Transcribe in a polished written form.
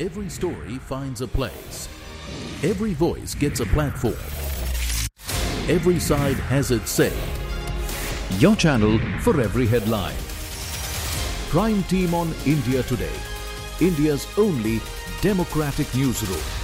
Every story finds a place. Every voice gets a platform. Every side has its say. Your channel for every headline. Prime Team on India Today, India's only democratic newsroom.